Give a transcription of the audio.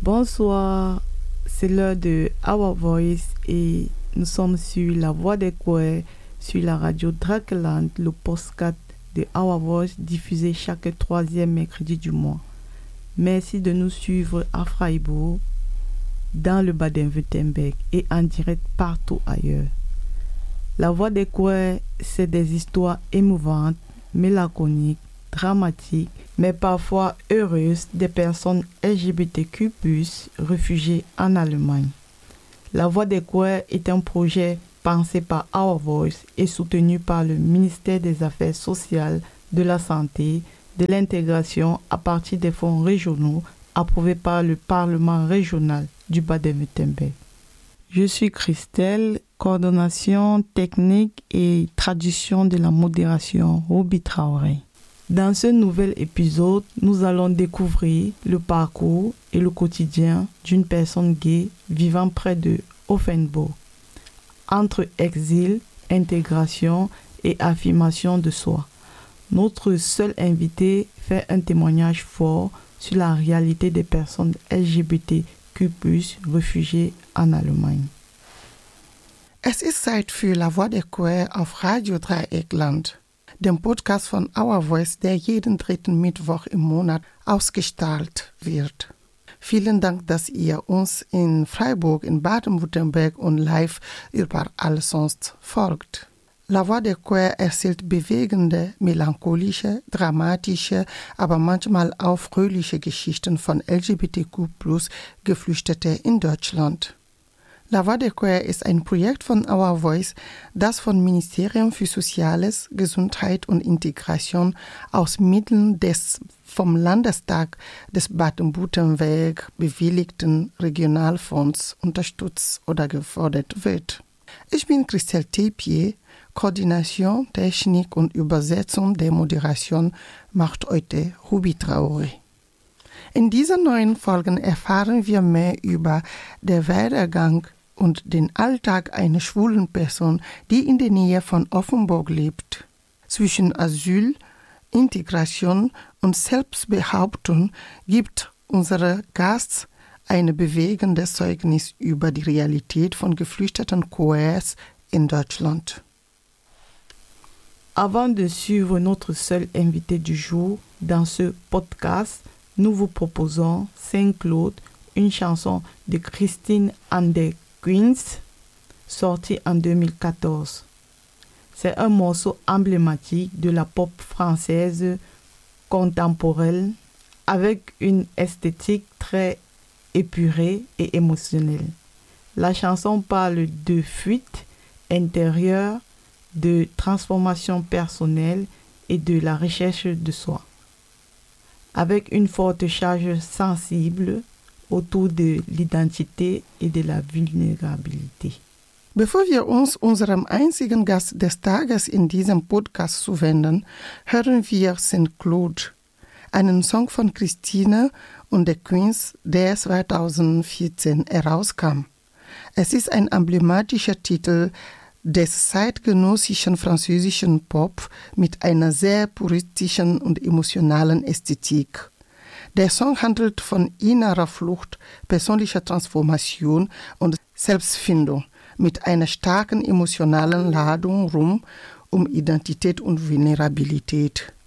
Bonsoir, c'est l'heure de Our Voice et nous sommes sur La Voix des Queers, sur la radio Drakeland, le podcast de Our Voice diffusé chaque troisième mercredi du mois. Merci de nous suivre à Freiburg, dans le Bade-Württemberg et en direct partout ailleurs. La Voix des Queers, c'est des histoires émouvantes, mélancoliques, dramatiques, mais parfois heureuses des personnes LGBTQ+, réfugiées en Allemagne. La Voix des Queers est un projet pensé par Our Voice et soutenu par le ministère des Affaires sociales, de la Santé, de l'intégration à partir des fonds régionaux approuvés par le Parlement régional du Bade-Württemberg. Je suis Christelle, coordination technique et traduction de la modération Ruby Traoré. Dans ce nouvel épisode, nous allons découvrir le parcours et le quotidien d'une personne gay vivant près de Offenburg, entre exil, intégration et affirmation de soi. Notre seul invité fait un témoignage fort sur la réalité des personnes LGBTQ+, réfugiées en Allemagne. Es ist Zeit für La Voix des Queers auf Radio Dreieckland, dem Podcast von Our Voice, der jeden dritten Mittwoch im Monat ausgestrahlt wird. Vielen Dank, dass ihr uns in Freiburg, in Baden-Württemberg und live überall sonst folgt. La Voix des Queers erzählt bewegende, melancholische, dramatische, aber manchmal auch fröhliche Geschichten von LGBTQ+-Geflüchteten in Deutschland. La Voix des Queers ist ein Projekt von Our Voice, das vom Ministerium für Soziales, Gesundheit und Integration aus Mitteln des vom Landestag des Baden-Württemberg bewilligten Regionalfonds unterstützt oder gefördert wird. Ich bin Christelle Tepier, Koordination, Technik und Übersetzung der Moderation macht heute Ruby Traoré. In diesen neuen Folgen erfahren wir mehr über den Werdegang und den Alltag einer schwulen Person, die in der Nähe von Offenburg lebt. Zwischen Asyl, Integration und Selbstbehauptung gibt unser Gast ein bewegendes Zeugnis über die Realität von geflüchteten Queers in Deutschland. Avant de suivre notre seul invité du jour dans ce podcast, nous vous proposons Saint-Claude, une chanson de Christine and the Queens, sortie en 2014. C'est un morceau emblématique de la pop française contemporaine avec une esthétique très épurée et émotionnelle. La chanson parle de fuite intérieure, de transformation personnelle et de la recherche de soi, avec une forte charge sensible autour de l'identité et de la vulnérabilité. Bevor wir uns unserem einzigen Gast des Tages in diesem Podcast zuwenden, hören wir Saint-Claude, einen Song von Christine und the Queens, der 2014 herauskam. Es ist ein emblematischer Titel des zeitgenössischen französischen Pop mit einer sehr puristischen und emotionalen Ästhetik. Der Song handelt von innerer Flucht, persönlicher Transformation und Selbstfindung mit einer starken emotionalen Ladung um Identität und Vulnerabilität.